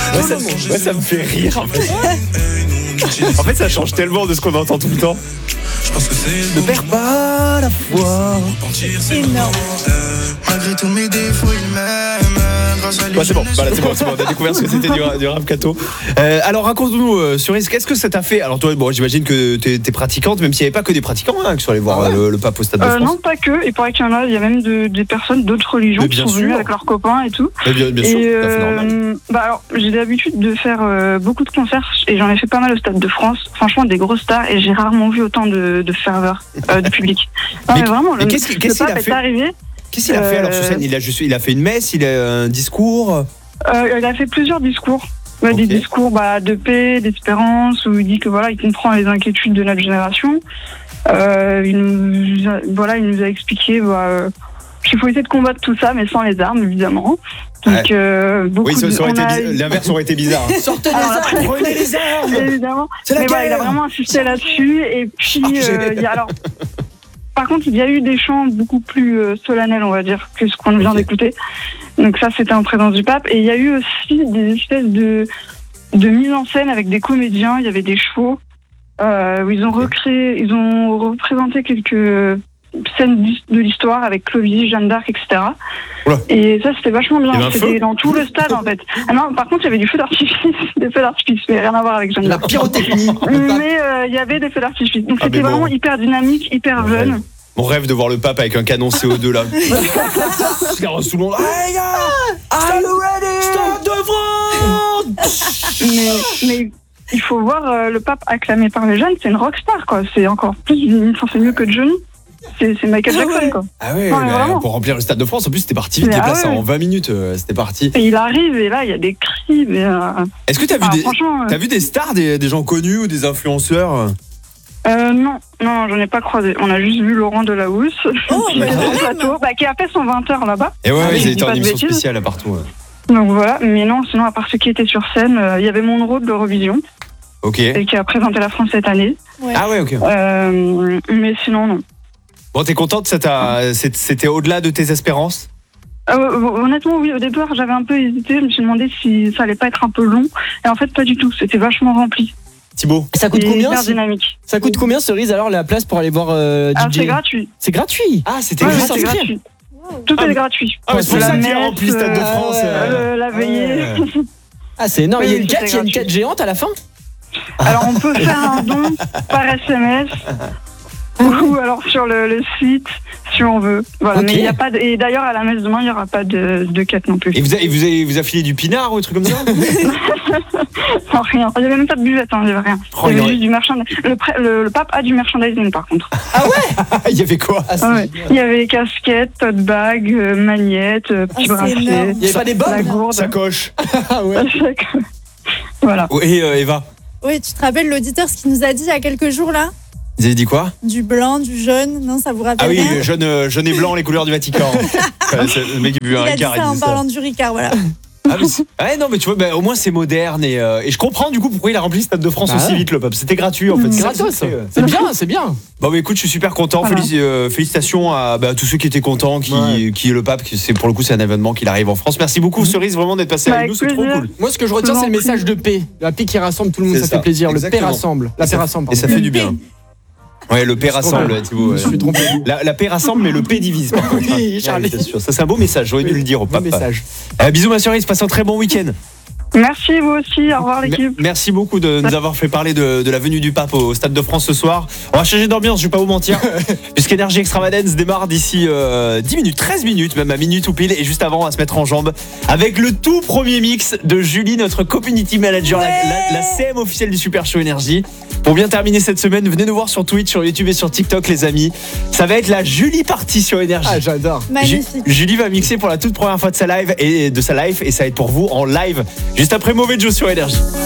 Ça me fait rire en fait. En fait, ça change tellement de ce qu'on entend tout le temps. Ne perds pas la foi. Énorme. Malgré tous mes défauts, il m'aime. C'est bon. On a découvert ce que c'était du rap Kato. Alors raconte-nous, Cerise, qu'est-ce que ça t'a fait? Alors toi, j'imagine que t'es pratiquante, même s'il n'y avait pas que des pratiquants qui sont allés voir le pape au Stade de France. Non, pas que. Il paraît qu'il y en a. Il y a même des personnes d'autres religions qui sont venues avec leurs copains et tout. Bien sûr, c'est tout à fait normal. Alors, j'ai l'habitude de faire beaucoup de concerts et j'en ai fait pas mal au Stade de France. Franchement, des grosses stars et j'ai rarement vu autant de ferveur de public. Non, mais vraiment, le pape est arrivé. Qu'est-ce qu'il a fait alors sur scène? Il a fait une messe, il a un discours. Il a fait plusieurs discours. Des discours de paix, d'espérance, où il dit que il comprend les inquiétudes de notre génération. Il nous a expliqué qu'il faut essayer de combattre tout ça, mais sans les armes, évidemment. Donc, l'inverse aurait été bizarre. Sortez les armes, prenez les armes. Évidemment. C'est la guerre. Il a vraiment insisté là-dessus. Et puis, par contre, il y a eu des chants beaucoup plus solennels, on va dire, que ce qu'on vient d'écouter. Donc ça, c'était en présence du pape. Et il y a eu aussi des espèces de mise en scène avec des comédiens. Il y avait des chevaux où ils ont représenté quelques scènes de l'histoire avec Clovis, Jeanne d'Arc, etc. Oula. Et ça, c'était vachement bien. C'était dans tout le stade, en fait. Non, par contre, il y avait des feux d'artifice, mais rien à voir avec Jeanne d'Arc. La pyrotechnie. Mais il y avait des feux d'artifice. Donc c'était vraiment hyper dynamique, hyper jeune. Mon rêve de voir le pape avec un canon CO2 là. Regarde sous l'ombre. Hey gars, are you ready? Stade de France. Mais il faut voir le pape acclamé par les jeunes, c'est une rockstar quoi. C'est encore plus, c'est mieux que Johnny. C'est Michael Jackson quoi. Ah ouais, pour remplir le Stade de France, en plus c'était parti vite, en 20 minutes, c'était parti. Et il arrive et là il y a des cris. Est-ce que t'as vu des stars, des gens connus ou des influenceurs? Non, j'en ai pas croisé. On a juste vu Laurent Delahousse qui a fait son 20h là-bas. Et il a été en émission spéciale là partout. Donc voilà, mais non, sinon à part ceux qui étaient sur scène, il y avait Monroe de l'Eurovision. Ok. Et qui a présenté la France cette année. Ouais. Ah ouais, ok. Mais sinon non. Bon, t'es contente, c'était au-delà de tes espérances? Honnêtement, oui, au départ j'avais un peu hésité, je me suis demandé si ça allait pas être un peu long. Et en fait, pas du tout, c'était vachement rempli. Thibaut. Ça coûte combien? Dynamique. Ça coûte combien, Cerise, alors la place pour aller voir DJ? C'est gratuit. C'est gratuit? Ah, c'était juste c'est gratuit. Tout est gratuit. C'est pour ça qu'il y a rempli Stade de France. La veillée. Ah, c'est énorme. Il y a une quête géante à la fin? Alors, on peut faire un don par SMS ou alors sur le site si on veut. Voilà. Mais il y a pas et d'ailleurs à la messe demain il n'y aura pas de quête non plus. Et vous a filé du pinard ou un truc comme ça? Non, rien. Il n'y avait même pas de buvette, il n'y avait rien. Il y avait juste du merchandising. Le pape a du merchandising par contre. Ah ouais? Il y avait quoi? Il y avait casquette, tote bag, magnette, petit bracelet. Il n'y avait pas des bombes? Sacoche. Ah ouais. Voilà. Et Eva? Oui, tu te rappelles l'auditeur, ce qu'il nous a dit il y a quelques jours là? Vous avez dit quoi? Du blanc, du jaune, non, ça vous rappelle? Ah oui, rien? jaune et blanc, les couleurs du Vatican. Le mec qui bu un Ricard. Il a dit ça en parlant du Ricard, voilà. Non, mais tu vois, au moins c'est moderne et je comprends du coup pourquoi il a rempli le Stade de France aussi vite, le pape. C'était gratuit en fait. C'est gratos. C'est bien. Bon, écoute, je suis super content. Voilà. Félicitations à tous ceux qui étaient contents, qui est le pape. Pour le coup, c'est un événement qu'il arrive en France. Merci beaucoup, Cerise, vraiment d'être passé avec nous. C'est trop cool. Moi, ce que je retiens, c'est le message de paix. La paix qui rassemble tout le monde, ça fait plaisir. Exactement. Le paix rassemble. La paix rassemble. Et ça fait du bien. Ouais, le paix rassemble, Thibaut. Je suis trompé. La paix rassemble, mais le paix divise. Oui, Charlie. C'est sûr. Ça, c'est un beau message. J'aurais dû le dire au pape. Message. Bisous, ma Cerise. Passe un très bon week-end. Merci, vous aussi. Au revoir, l'équipe. Merci beaucoup de nous avoir fait parler de la venue du pape au Stade de France ce soir. On va changer d'ambiance, je vais pas vous mentir. Puisqu'Énergie Extravagance démarre d'ici 10 minutes, 13 minutes, même à minute ou pile. Et juste avant, on va se mettre en jambes avec le tout premier mix de Julie, notre community manager, la CM officielle du Super Show Énergie. Pour bien terminer cette semaine, venez nous voir sur Twitch, sur YouTube et sur TikTok, les amis. Ça va être la Julie partie sur Énergie. Ah, j'adore. Magnifique. Julie va mixer pour la toute première fois de sa live et ça va être pour vous en live. Juste après Mauvais Joe sur Énergie.